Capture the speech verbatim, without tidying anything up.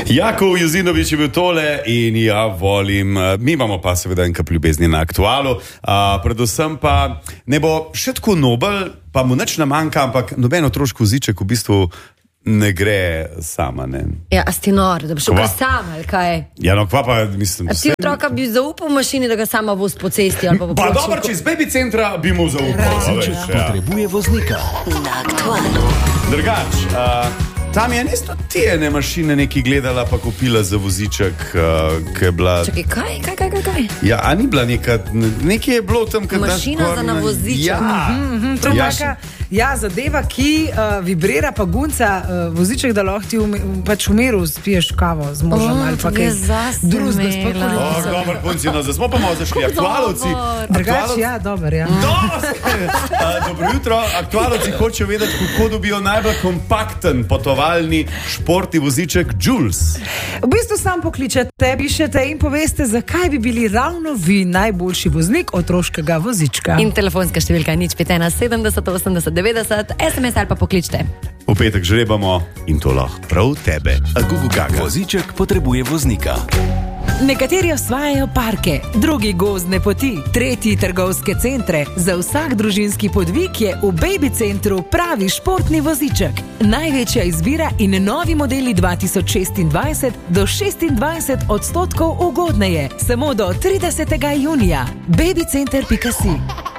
Jakov Jozinovič je bil tole in ja volim, mi imamo pa seveda enkrat ljubezni na aktualu, a, predvsem pa ne bo še tako nobel, pa mu nič ne manjka, ampak noben otroški voziček v bistvu ne gre sama, ne. Ja, a si nor, da bi šel kar sama, ali kaj? Ja, no, kva pa, mislim... A ti otroka bi zaupal v mašini, da ga sama voz po cesti, ali pa po Pa pločniku? dobro, če iz baby centra bi mu zaupal. Voziček potrebuje voznika. Na aktualu. Drugač, a, tam je nesto ti ene mašine neki gledala pa kupila za voziček, a, ki je bila... Čakaj, kaj, kaj, kaj, kaj, kaj? Ja, a ni bila neka, nekaj je bilo tam, kad Mašina daš za na voziček. Ja, Mm-hmm, to je Ja. taka, ja, zadeva, ki uh, vibrira pa gunca uh, voziček, da lahko ti v, pač v miru spiješ kavo z možem O, ali pa to kaj je zase drugega. imela. sploh O, nisem. dober punci, no, zdaj smo pa malo zašli. Aktualovci. Drugač, ja, dober, ja. Dobro jutro. Aktualovci hočejo vedeti, kako dobijo najbolj kompakten potovalni športni voziček Jules. V bistvu sam pokličete, pišete in poveste, zakaj bi bili ravno vi najboljši voznik otroškega vozička. In telefonska številka nič pet ena sedemdeset osemdeset devetdeset, es em es ali pa pokličte. V petek žrebamo in to lahko prav tebe. A gugu gaga. Voziček potrebuje voznika. Nekateri osvajajo parke, drugi gozdne poti, tretji trgovske centre. Za vsak družinski podvig je v Baby centru pravi športni voziček. Največja izbira in novi modeli dva tisoč šestindvajset do šestindvajset odstotkov ugodneje. Samo do tridesetega junija. baby center pika si.